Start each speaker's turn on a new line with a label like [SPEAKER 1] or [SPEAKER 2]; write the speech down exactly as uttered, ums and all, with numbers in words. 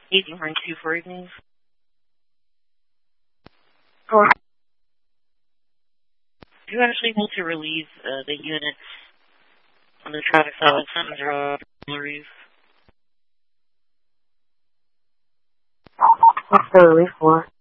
[SPEAKER 1] Agent Horn two for evenings.
[SPEAKER 2] Four.
[SPEAKER 1] Do you actually need to relieve uh, the units on the traffic side of Sentence Road, Reef?
[SPEAKER 2] What's the relief for?